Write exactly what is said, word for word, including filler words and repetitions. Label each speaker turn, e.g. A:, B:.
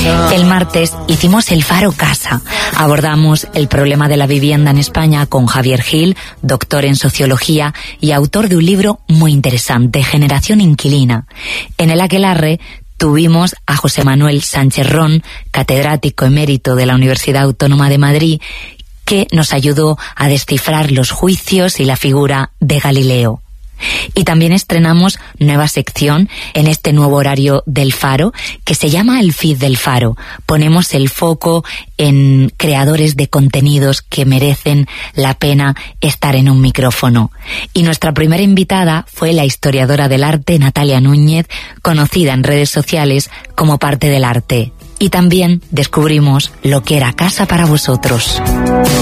A: El martes hicimos el Faro Casa. Abordamos el problema de la vivienda en España con Javier Gil, doctor en sociología y autor de un libro muy interesante, Generación Inquilina. En el Aquelarre tuvimos a José Manuel Sánchez Ron, catedrático emérito de la Universidad Autónoma de Madrid, que nos ayudó a descifrar los juicios y la figura de Galileo. Y también estrenamos nueva sección en este nuevo horario del Faro, que se llama El Feed del Faro. Ponemos el foco en creadores de contenidos que merecen la pena estar en un micrófono. Y nuestra primera invitada fue la historiadora del arte Natalia Núñez, conocida en redes sociales como Parte del Arte. Y también descubrimos lo que era casa para vosotros.